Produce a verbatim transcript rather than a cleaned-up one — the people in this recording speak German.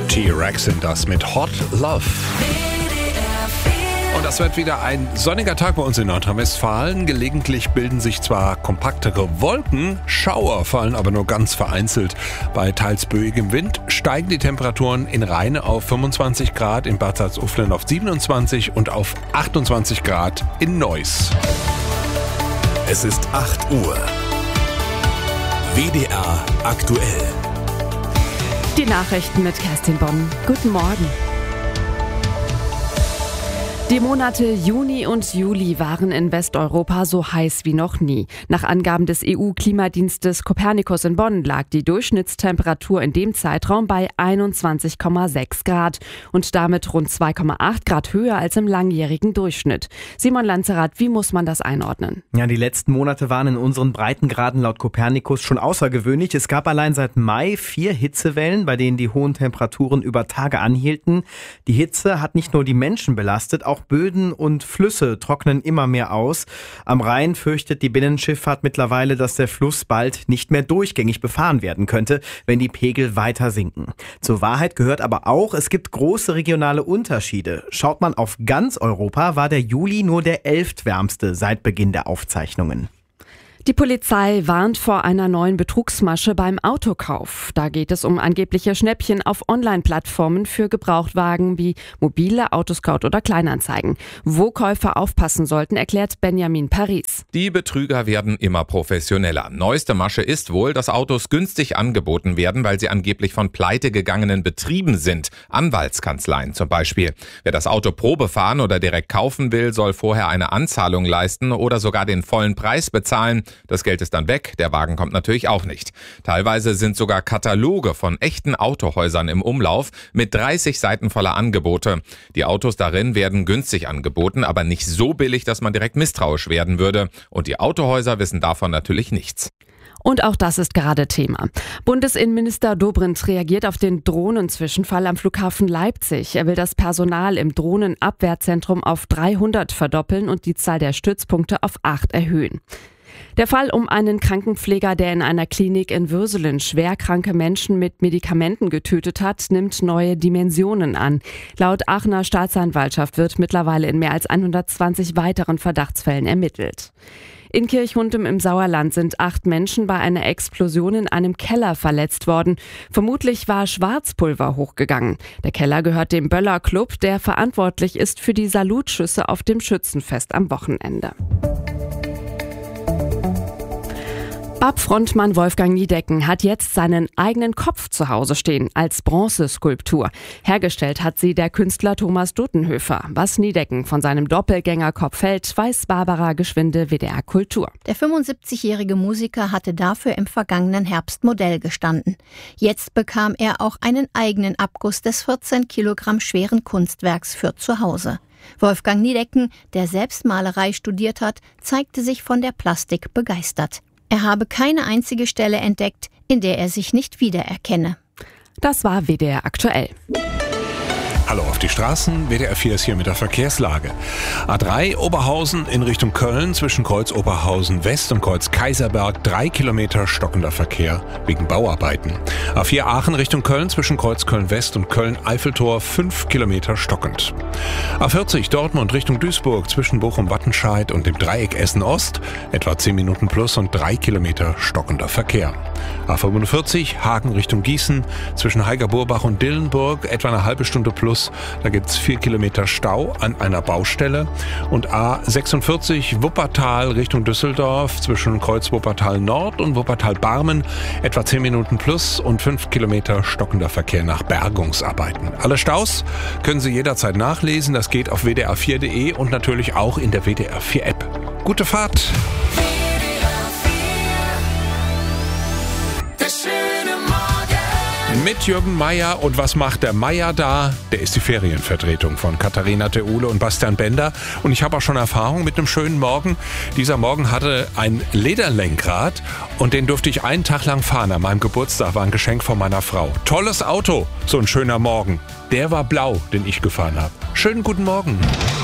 T-Rex sind das mit Hot Love. Und das wird wieder ein sonniger Tag bei uns in Nordrhein-Westfalen. Gelegentlich bilden sich zwar kompaktere Wolken, Schauer fallen aber nur ganz vereinzelt. Bei teils böigem Wind steigen die Temperaturen in Rheine auf fünfundzwanzig Grad, in Bad Salzuflen auf siebenundzwanzig und auf achtundzwanzig Grad in Neuss. Es ist acht Uhr. W D R aktuell. Die Nachrichten mit Kerstin Bonn. Guten Morgen. Die Monate Juni und Juli waren in Westeuropa so heiß wie noch nie. Nach Angaben des E U-Klimadienstes Copernicus in Bonn lag die Durchschnittstemperatur in dem Zeitraum bei einundzwanzig Komma sechs Grad und damit rund zwei Komma acht Grad höher als im langjährigen Durchschnitt. Simon Lanzerath, wie muss man das einordnen? Ja, die letzten Monate waren in unseren Breitengraden laut Copernicus schon außergewöhnlich. Es gab allein seit Mai vier Hitzewellen, bei denen die hohen Temperaturen über Tage anhielten. Die Hitze hat nicht nur die Menschen belastet, auch Böden und Flüsse trocknen immer mehr aus. Am Rhein fürchtet die Binnenschifffahrt mittlerweile, dass der Fluss bald nicht mehr durchgängig befahren werden könnte, wenn die Pegel weiter sinken. Zur Wahrheit gehört aber auch, es gibt große regionale Unterschiede. Schaut man auf ganz Europa, war der Juli nur der elftwärmste seit Beginn der Aufzeichnungen. Die Polizei warnt vor einer neuen Betrugsmasche beim Autokauf. Da geht es um angebliche Schnäppchen auf Online-Plattformen für Gebrauchtwagen wie Mobile, Autoscout oder Kleinanzeigen. Wo Käufer aufpassen sollten, erklärt Benjamin Paris. Die Betrüger werden immer professioneller. Neueste Masche ist wohl, dass Autos günstig angeboten werden, weil sie angeblich von pleitegegangenen Betrieben sind. Anwaltskanzleien zum Beispiel. Wer das Auto Probe fahren oder direkt kaufen will, soll vorher eine Anzahlung leisten oder sogar den vollen Preis bezahlen. Das Geld ist dann weg, der Wagen kommt natürlich auch nicht. Teilweise sind sogar Kataloge von echten Autohäusern im Umlauf mit dreißig Seiten voller Angebote. Die Autos darin werden günstig angeboten, aber nicht so billig, dass man direkt misstrauisch werden würde. Und die Autohäuser wissen davon natürlich nichts. Und auch das ist gerade Thema. Bundesinnenminister Dobrindt reagiert auf den Drohnenzwischenfall am Flughafen Leipzig. Er will das Personal im Drohnenabwehrzentrum auf dreihundert verdoppeln und die Zahl der Stützpunkte auf acht erhöhen. Der Fall um einen Krankenpfleger, der in einer Klinik in Würselen schwerkranke Menschen mit Medikamenten getötet hat, nimmt neue Dimensionen an. Laut Aachener Staatsanwaltschaft wird mittlerweile in mehr als hundertzwanzig weiteren Verdachtsfällen ermittelt. In Kirchhundem im Sauerland sind acht Menschen bei einer Explosion in einem Keller verletzt worden. Vermutlich war Schwarzpulver hochgegangen. Der Keller gehört dem Böller Club, der verantwortlich ist für die Salutschüsse auf dem Schützenfest am Wochenende. B A P-Frontmann Wolfgang Niedecken hat jetzt seinen eigenen Kopf zu Hause stehen, als Bronzeskulptur. Hergestellt hat sie der Künstler Thomas Duttenhöfer. Was Niedecken von seinem Doppelgängerkopf hält, weiß Barbara Geschwinde, W D R Kultur. Der fünfundsiebzigjährige Musiker hatte dafür im vergangenen Herbst Modell gestanden. Jetzt bekam er auch einen eigenen Abguss des vierzehn Kilogramm schweren Kunstwerks für zu Hause. Wolfgang Niedecken, der selbst Malerei studiert hat, zeigte sich von der Plastik begeistert. Er habe keine einzige Stelle entdeckt, in der er sich nicht wiedererkenne. Das war W D R aktuell. Hallo auf die Straßen, W D R vier ist hier mit der Verkehrslage. A drei Oberhausen in Richtung Köln, zwischen Kreuz Oberhausen West und Kreuz Kaiserberg, drei Kilometer stockender Verkehr wegen Bauarbeiten. A vier Aachen Richtung Köln, zwischen Kreuz Köln West und Köln Eiffeltor, fünf Kilometer stockend. A vierzig Dortmund Richtung Duisburg, zwischen Bochum-Wattenscheid und dem Dreieck Essen Ost, etwa zehn Minuten plus und drei Kilometer stockender Verkehr. A fünfundvierzig Hagen Richtung Gießen, zwischen Heiger-Burbach und Dillenburg, etwa eine halbe Stunde plus. Da gibt es vier Kilometer Stau an einer Baustelle. Und A sechsundvierzig Wuppertal Richtung Düsseldorf, zwischen Kreuz Wuppertal Nord und Wuppertal Barmen, etwa zehn Minuten plus und fünf Kilometer stockender Verkehr nach Bergungsarbeiten. Alle Staus können Sie jederzeit nachlesen. Das geht auf w d r vier punkt d e und natürlich auch in der W D R vier App. Gute Fahrt! Mit Jürgen Meier. Und was macht der Meier da? Der ist die Ferienvertretung von Katharina Theule und Bastian Bender. Und ich habe auch schon Erfahrung mit einem schönen Morgen. Dieser Morgen hatte ein Lederlenkrad und den durfte ich einen Tag lang fahren. An meinem Geburtstag war ein Geschenk von meiner Frau. Tolles Auto, so ein schöner Morgen. Der war blau, den ich gefahren habe. Schönen guten Morgen.